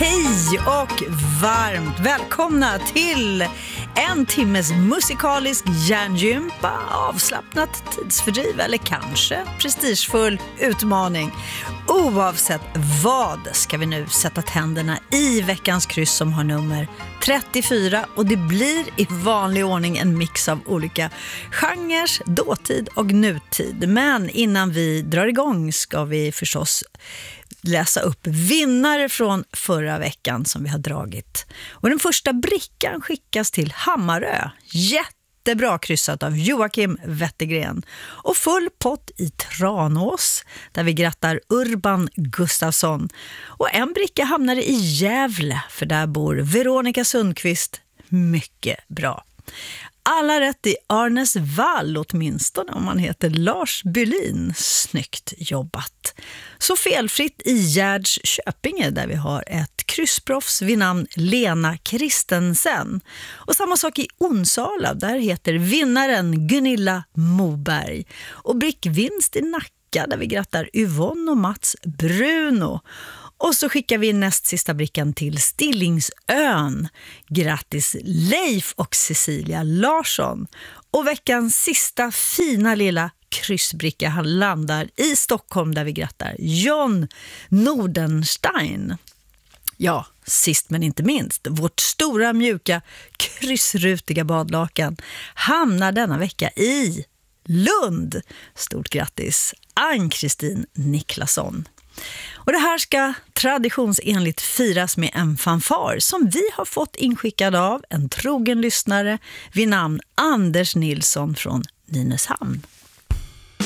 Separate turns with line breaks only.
Hej och varmt välkomna till en timmes musikalisk hjärngympa, avslappnat tidsfördriv eller kanske prestigefull utmaning. Oavsett vad ska vi nu sätta tänderna i veckans kryss som har nummer 34 och det blir i vanlig ordning en mix av olika genrer, dåtid och nutid. Men innan vi drar igång ska vi förstås läsa upp vinnare från förra veckan som vi har dragit. Och den första brickan skickas till Hammarö. Jättebra kryssat av Joakim Wettergren. Och full pott i Tranås där vi grattar Urban Gustafsson. Och en bricka hamnar i Gävle för där bor Veronica Sundqvist. Mycket bra. Alla rätt i Arnäsvall, åtminstone om man heter Lars Bylin. Snyggt jobbat. Så felfritt i Gärds Köpinge där vi har ett kryssproffs vid namn Lena Kristensen. Och samma sak i Onsala, där heter vinnaren Gunilla Moberg. Och brickvinst i Nacka där vi grattar Yvonne och Mats Bruno. Och så skickar vi näst sista brickan till Stillingsön. Grattis Leif och Cecilia Larsson. Och veckans sista fina lilla kryssbricka han landar i Stockholm där vi grattar John Nordenstein. Ja, sist men inte minst, vårt stora mjuka kryssrutiga badlakan hamnar denna vecka i Lund. Stort grattis Ann-Kristin Niklasson. Och det här ska traditionsenligt firas med en fanfar som vi har fått inskickad av en trogen lyssnare vid namn Anders Nilsson från Nynäshamn.